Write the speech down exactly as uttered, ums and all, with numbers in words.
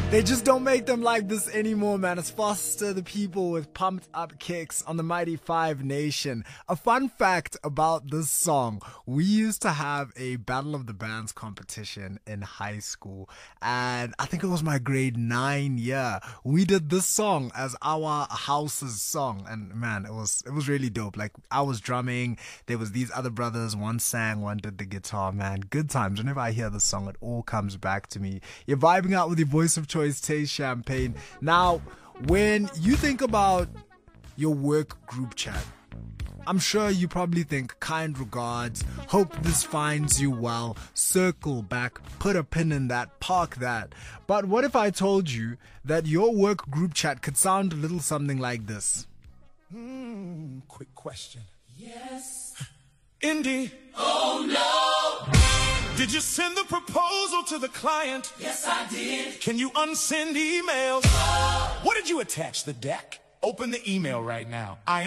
They just don't make them like this anymore, man. It's Foster the People with Pumped Up Kicks on the Mighty Five Nation. A fun fact about this song, we used to have a Battle of the Bands competition in high school, and I think it was my grade nine year. We did this song as our house's song, and man, it was it was really dope. Like, I was drumming, there was these other brothers, one sang, one did the guitar, man. Good times. Whenever I hear the song, it all comes back to me. You're vibing out with your voice of choice, Taste Champagne. Now, when you think about your work group chat, I'm sure you probably think kind regards, hope this finds you well, circle back, put a pin in that, park that. But what if I told you that your work group chat could sound a little something like this? Hmm, quick question. Yes. Indy. Oh no. Did you send the proposal to the client? Yes, I did. Can you unsend emails? Oh. What did you attach, the deck? Open the email right now. I